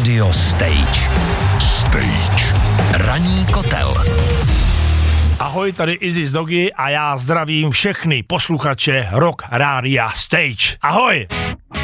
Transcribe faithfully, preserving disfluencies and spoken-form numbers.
Radio Stage. Stage. Ranní kotel. Ahoj, tady Izzy z Dogy a já zdravím všechny posluchače Rock Rádia Stage. Ahoj!